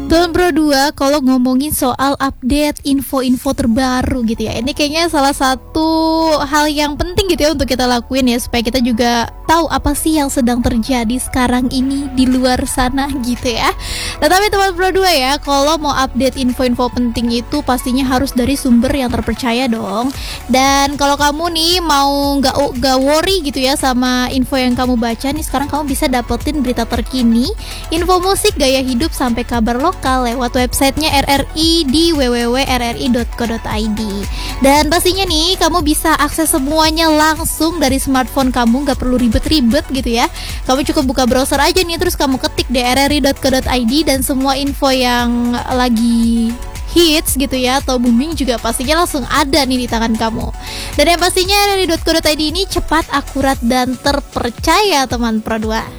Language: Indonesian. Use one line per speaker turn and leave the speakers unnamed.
Teman Pro 2, kalau ngomongin soal update info-info terbaru gitu ya, ini kayaknya salah satu hal yang penting gitu ya untuk kita lakuin ya, supaya kita juga tahu apa sih yang sedang terjadi sekarang ini di luar sana gitu ya. Nah tapi teman Pro 2 ya, kalau mau update info-info penting itu pastinya harus dari sumber yang terpercaya dong. Dan kalau kamu nih mau nggak worry gitu ya sama info yang kamu baca nih, sekarang kamu bisa dapetin berita terkini, info musik, gaya hidup, sampai kabar lokal lewat websitenya RRI di www.rri.co.id. Dan pastinya nih kamu bisa akses semuanya langsung dari smartphone kamu, gak perlu ribet-ribet gitu ya. Kamu cukup buka browser aja nih, terus kamu ketik di rri.co.id, dan semua info yang lagi hits gitu ya atau booming juga pastinya langsung ada nih di tangan kamu. Dan yang pastinya dari .co.id ini cepat, akurat, dan terpercaya teman Pro 2.